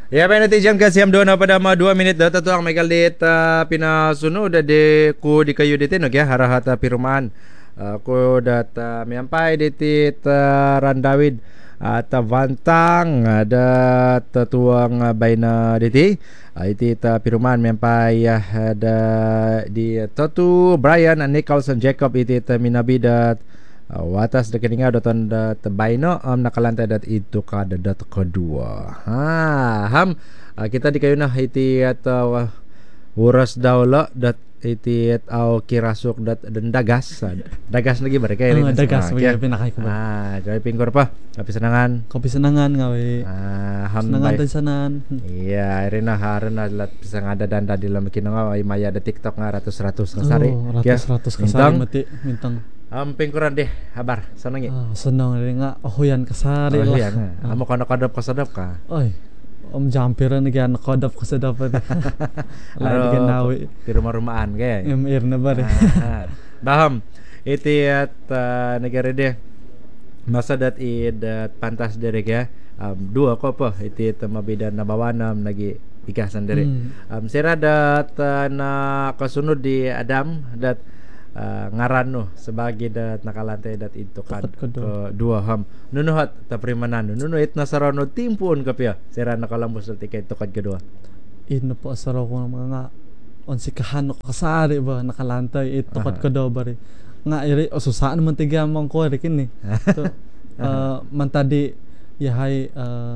Ya pa netizen ka siyam doon na pada mga 2 minit daw tatuang may kalit pinasunod de ko di kayo dito no kaya harahata pirumaan ko dat miampay diti Randawid at Vantang ada tatuang bayna diti iti pirumaan miampay ada di Tatu Brian and Nicholson Jacob iti minabidat watas da kaninga datan da bayno nakalantay dat itu kada dat kedua. Kita di kayo na iti at uras daw la dat iti at kirasok dat dan dagas. Dagas lagi bare kay rin. Dagas may pinakay ko. Joy pingkor pa. Kapi senangan ngawi. Senangan tan sanan. Iya, irina haran na lat pisang ada danda di lam kinanga ay maya da TikTok nga ratus kasari. Ratus kasari mati mintang. Pingkuran deh, habar, senang ya? Senang rin nga, ahoyan kasari lah. Ahoyan nga, amo ka nakasadap ka? Oy, jampiran na kaya nakadap kasadap. Lain ka nawi. Di rumah-rumahan kaya? Emir na ba rin? Baham, iti at negara deh, masa dat idat pantas dari kaya, dua ko po, iti mabidan na bawanam, nagi ikasan dari. Sira dat na kasunod di Adam, dat ngaran sebagai dat nakalantay dat itu kan kedua nunuhat taprimanan nunuit nasarano timpun kapya sira nakalambos dat ikay tukad kedua ino po asaraw ko ng mga onsikahan kasari ba nakalantay tukad kedua bari nga iri susaan man tigamang ko ri kini to mantadi yahay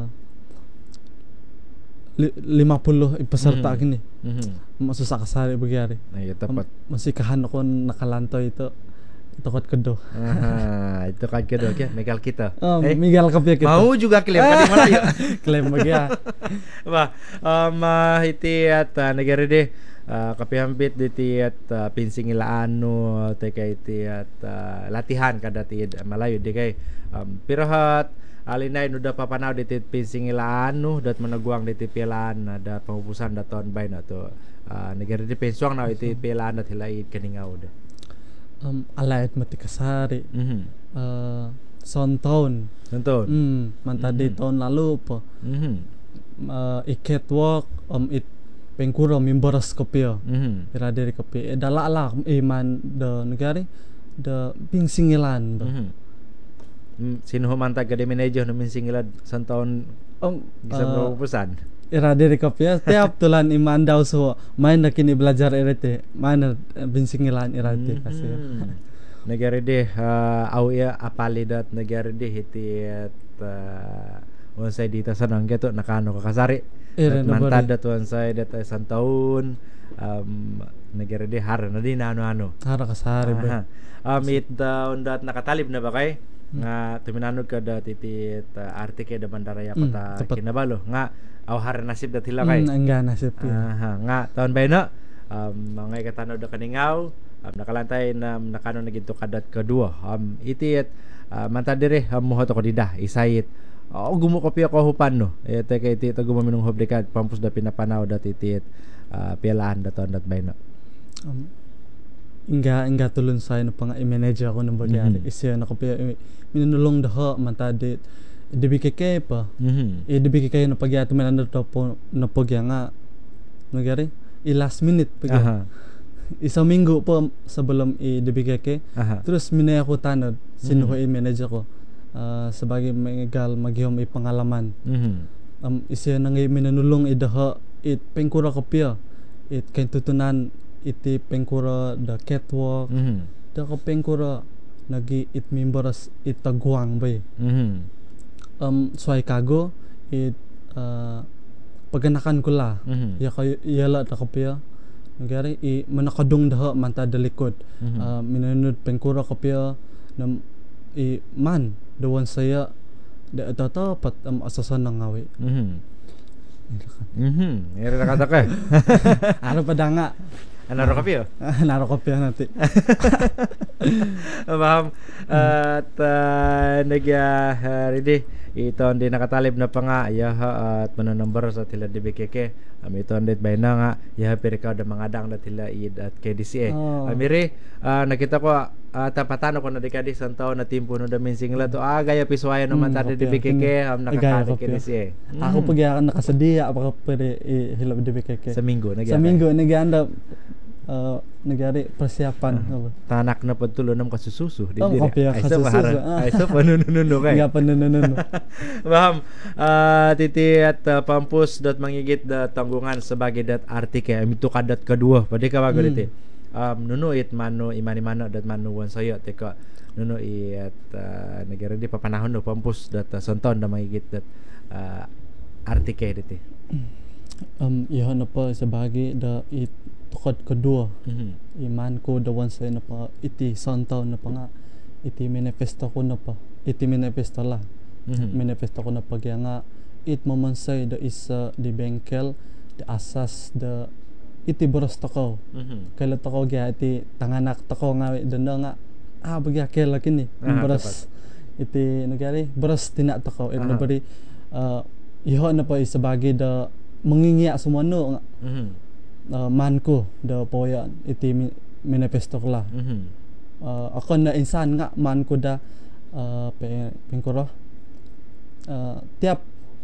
50 ipaserta kini. Masusa kasari bagyari. Ay tapat. Masikahan ako nakalantoy ito. Tukot kedo. Itu kan kedo kya Miguel kita. Miguel kapya kita. Mau juga klaim kadi mana ya? Klaim bagya. Ba iti at negara de kapihampit diti at pinsingilaan no teka iti at latihan kada ti malayo di kay pirahat alinay no da papanaw diti pinsingilaan no dat managuang diti pilaan da pangupusan da ton bay na to negara di pensuang na iti pilaan dat hilait kaningaw da alayat mati kasari sonton mantadi tahun lalu po iket walk it pengkuro mimboras kopio ira dari kopi dalala iman de negari de pinsingilan sino humantag gade manager no minsingilan santaon bisa pesan ira dari kopi tiap tulan iman daw so main na kini belajar irete main pinsingilan irate kasi negara de au ya apalidat negara de hitiat unsay dita sanang keto nakano kakasari mantad dat unsay dat santaon negara de har na din ano har kasari ba it daw dat nakatalib na ba kay nga tuminanog ka dat iti artike da bandaraya pata kinabalo nga aw har nasib dat hila kay nga nasib nga taon bay no mga katanaw da kaningaw nakalantay na nakano naginto kadat kedua iti mantad dire muhot ko dida isayit gumo ko piya ko hupan no ete kay iti gumaminong hoblikat pampus da pinapanaw dat iti pialaan daton dat bay no Inga tulun sa no pang i-manage ako ng bagyari. Isya na ko pa minulong daho mantadit. IDBKK pa. IDBKK na pagyat man na to po na pagya nga nagyari. Last minute pagya. Isang minggo po sa belum IDBKK. Terus minay ako tanod sino ko i-manage ako. Sebagai megal magyom ipangalaman. Isya na ngay minulong idaho it pengkura ko piya. It kain tutunan iti pengkura da catwalk da ka pengkura nagi it memberas itaguang bay sway kago it paganakan ko la ya kayo yala da kapya nagari i manakadung da manta da likod minunod pengkura kapya na i man dawan saya da tatapat asasan ng ngawi ira kata ka ano pa da nga naro kapyo naro kapyo nanti paham at ready ito hindi nakatalib na pa nga at mananumber sa tila DBKK ito hindi bay na nga piri ka da mga dang na tila at KDCA amiri nakita ko tapatano ko na di kadi santaw na timpo no da minsingla to gaya piswayan naman tadi di kopya, bikike am Gaya nakakari kopya. kini siya. Ako pag nakasadia ako pwede ihilab di kay Sa minggo sa minggo naganda nagyari persiapan tanak na pagtulo ng kasususo di dire. kopya Ay sa kasususo. mahara. Ay sa panununo kay. Nga panununo. Maham, titi at pampus dot mangigit da tanggungan sebagai dat arti kaya itu kadat kedua pada ka bago diti. Nuno it mano imani mano dat mano wan sayo teka nuno it negara di papanahon no pampus dat sonton da mangigit dat arti kaya diti. Iyan na pa sebagai da tukod kedua. Iman ko da wan sayo na pa iti santaw na pa nga iti manifesto ko na pa iti manifesto la. Manifesto ko na pa kaya nga it mamansay da isa di bengkel di asas da iti boros takaw. Kala takaw kaya iti tanganak takaw nga doon nga bagya kaya kini boros iti nagyari boros tina takaw it na bari iyan na pa isa bagay da mangingiya sumano man ko da poya iti manifesto ko la. Ako na insan nga man ko da pengkoro tiap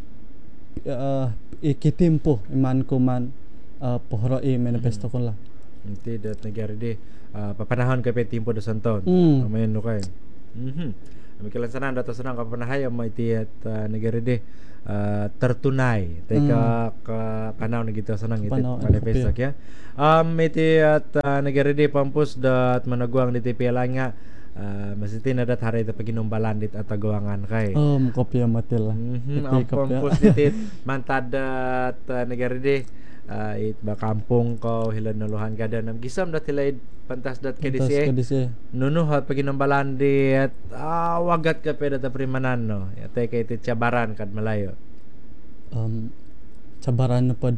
ikitimpo iman ko man pohoro manifesto ko la. Nanti dat negara di papanahon kay timpo do santon. Mayen no kay. Amikilan sanan data sanang kapanahay mo iti at negara di tertunai teka kanaw na gito sanang iti manifesto kya. Iti at negara di pampus dat managwang diti pialang nga masiti na dat hari iti paginumbalan dit at agawangan kay. Kopya matil. Ang pampus diti mantad at negara di it ba kampung ko hilan nuluhan kada nam gisam dat hilay pantas dat kedisi nuno hat paginumbalan di at wagat ka peda ta primanan no yate kay iti cabaran kad malayo cabaran na pa